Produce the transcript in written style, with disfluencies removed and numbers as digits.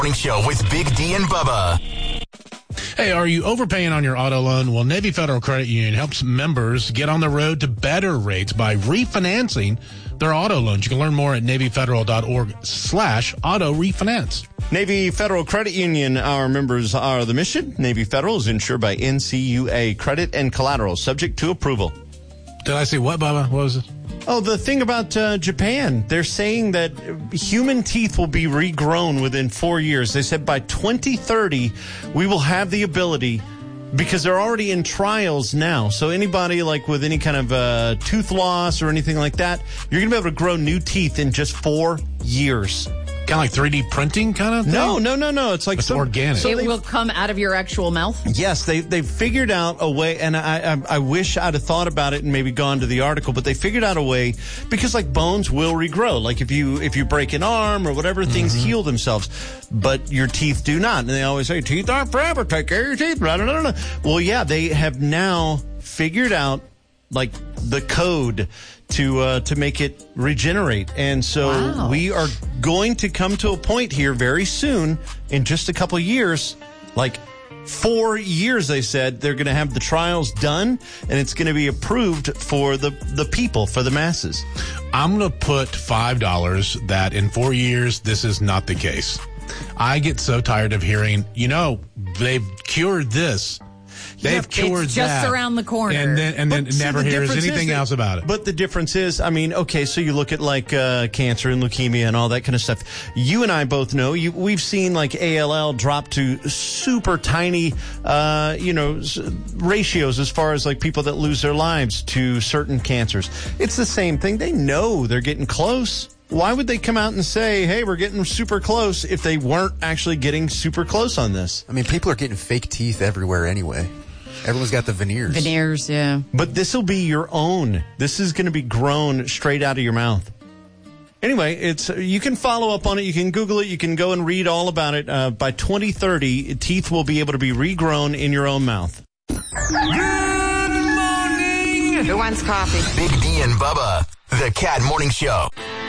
Morning Show with Big D and Bubba. Hey, are you overpaying on your auto loan? Well, Navy Federal Credit Union helps members get on the road to better rates by refinancing their auto loans. You can learn more at NavyFederal.org/auto refinance. Navy Federal Credit Union, our members are the mission. Navy Federal is insured by NCUA. Credit and collateral subject to approval. Did I say what, Bubba? What was it? Oh, the thing about Japan, they're saying that human teeth will be regrown within 4 years. They said by 2030, we will have the ability, because they're already in trials now. So anybody like with any kind of tooth loss or anything like that, you're going to be able to grow new teeth in just 4 years. Kind of like 3D printing kind of thing? No. It's like it's organic. It will come out of your actual mouth? Yes, they figured out a way, and I wish I'd have thought about it and maybe gone to the article, but they figured out a way, because like bones will regrow. Like if you break an arm or whatever, things heal themselves, but your teeth do not. And they always say, teeth aren't forever, take care of your teeth. Blah, blah, blah, blah. Well, yeah, they have now figured out like the code to make it regenerate. And so we are going to come to a point here very soon, in just a couple of years, like 4 years, they said, they're going to have the trials done, and it's going to be approved for the people, for the masses. I'm going to put $5 that in 4 years, this is not the case. I get so tired of hearing, they've cured this. They've cured it's just that. around the corner. And then never hears anything else about it. But the difference is, okay, so you look at like cancer and leukemia and all that kind of stuff. You and I both know, we've seen like ALL drop to super tiny, ratios as far as like people that lose their lives to certain cancers. It's the same thing. They know they're getting close. Why would they come out and say, hey, we're getting super close, if they weren't actually getting super close on this? I mean, people are getting fake teeth everywhere anyway. Everyone's got the veneers. Veneers, yeah. But this will be your own. This is going to be grown straight out of your mouth. Anyway, you can follow up on it. You can Google it. You can go and read all about it. By 2030, teeth will be able to be regrown in your own mouth. Good morning! Who wants coffee? Big D and Bubba, the Cat Morning Show.